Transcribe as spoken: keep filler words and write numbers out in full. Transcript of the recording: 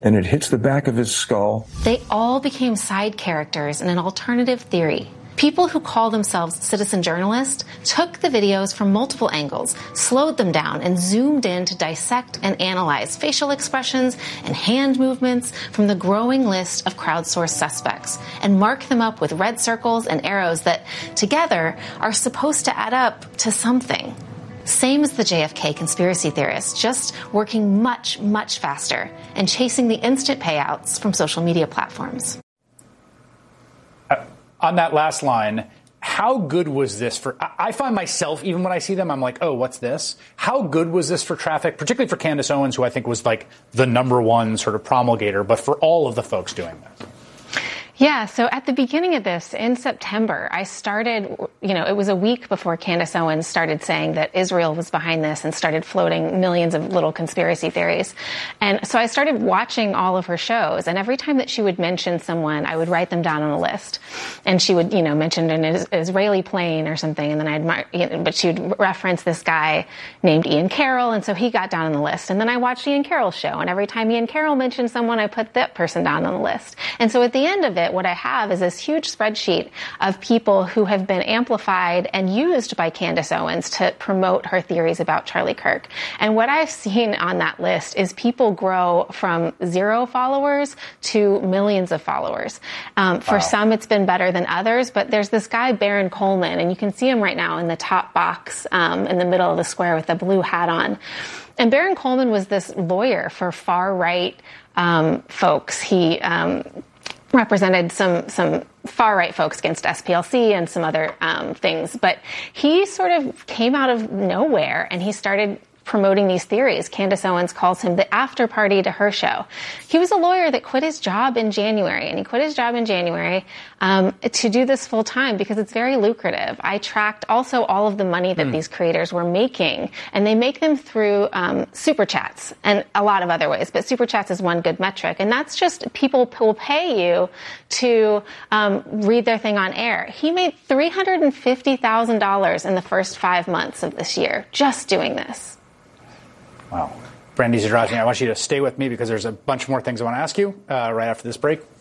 and it hits the back of his skull. They all became side characters in an alternative theory. People who call themselves citizen journalists took the videos from multiple angles, slowed them down, and zoomed in to dissect and analyze facial expressions and hand movements from the growing list of crowdsourced suspects, and mark them up with red circles and arrows that, together, are supposed to add up to something. Same as the J F K conspiracy theorists, just working much, much faster and chasing the instant payouts from social media platforms. Uh, on that last line, how good was this for, I find myself, even when I see them, I'm like, oh, what's this? How good was this for traffic, particularly for Candace Owens, who I think was like the number one sort of promulgator, but for all of the folks doing this? Yeah, so at the beginning of this, in September, I started, you know, it was a week before Candace Owens started saying that Israel was behind this and started floating millions of little conspiracy theories. And so I started watching all of her shows, and every time that she would mention someone, I would write them down on a list. And she would, you know, mention an Israeli plane or something, and then I'd, mark, you know, but she would reference this guy named Ian Carroll, and so he got down on the list. And then I watched Ian Carroll's show, and every time Ian Carroll mentioned someone, I put that person down on the list. And so at the end of it, what I have is this huge spreadsheet of people who have been amplified and used by Candace Owens to promote her theories about Charlie Kirk. And what I've seen on that list is people grow from zero followers to millions of followers. Um, for wow. some, it's been better than others, but there's this guy, Baron Coleman, and you can see him right now in the top box um, in the middle of the square with the blue hat on. And Baron Coleman was this lawyer for far-right um, folks. He um, represented some some far-right folks against S P L C and some other um, things. But he sort of came out of nowhere, and he started promoting these theories. Candace Owens calls him the after party to her show. He was a lawyer that quit his job in January, and he quit his job in January um, to do this full time because it's very lucrative. I tracked also all of the money that mm. these creators were making, and they make them through um, super chats and a lot of other ways, but super chats is one good metric, and that's just people will pay you to um, read their thing on air. He made three hundred fifty thousand dollars in the first five months of this year just doing this. Wow. Brandy Zadrozny, I want you to stay with me because there's a bunch more things I want to ask you uh, right after this break.